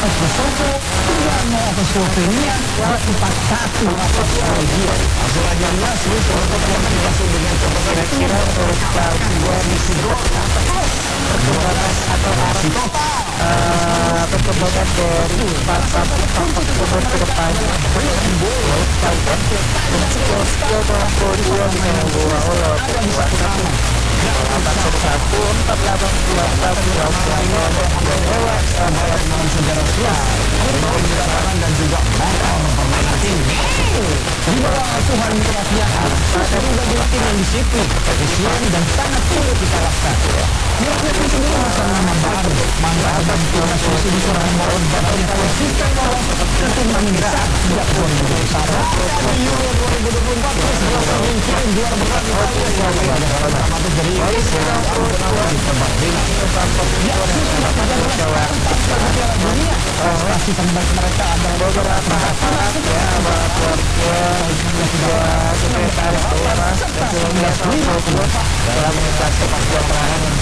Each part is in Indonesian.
atas Lesotho, 3-0 atas Slovenia, dan 4-1 atas Belgia. Hasil akhirnya Swiss untuk yang dikasih dengan catatan Kira-kira menurut kalian perkembangan atau perkembangan dari empat tersebut ke depannya skill dalam dua dengan dua oleh satu 811 482 saudara Swiss bermain di lapangan dan juga motor permainan tim di bawah asuhan kerahasiaan. Juga dua tim yang disiplin, efisien dan sangat sulit dikalahkan. Mereka pun sendiri masa nama baru mantan timnas Swiss ini seorang pemain baru yang konsisten lolos ke turnamen besar sejak 2021 di Euro 2024 terus berhasil mencuri juara berat Italia sebagai otomatis dari Inggris di tempat final. Ya, Swiss sudah pada tempat Piala Dunia. Prestasi terbaik mereka adalah beberapa hasil sekretaris dewan serta 19 dalam mengikat sepak bola pelayanan dan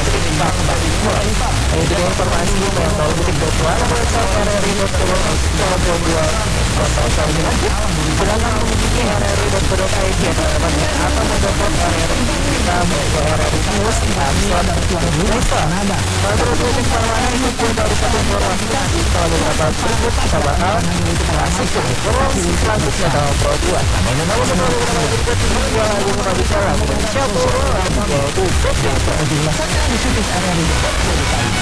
itu informasi yang tahu detik.1 sedangkan mengunjungi RRI.co.id atau mendownload RRI kamu ke RRI News dan Kanada. menurut detik perlahan itu dari satu informasi kalau beberapa berikut kita bakal masuk ke informasi selanjutnya dalam Pro 2 namun sebelum kita lanjutkan video lagu Indonesia lagu Indonesia Pro 17 Saatnya di situs RRI.